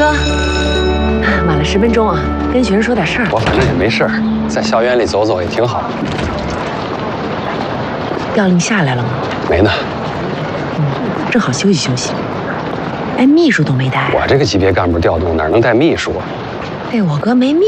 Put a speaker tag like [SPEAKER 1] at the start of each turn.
[SPEAKER 1] 晚了10分钟啊，跟学生说点事儿。
[SPEAKER 2] 我反正也没事儿，在校园里走走也挺好。
[SPEAKER 1] 调令下来了吗？
[SPEAKER 2] 没呢。
[SPEAKER 1] 正好休息休息。哎，秘书都没带。
[SPEAKER 2] 我这个级别干部调动哪能带秘书啊？
[SPEAKER 1] 哎，我哥没秘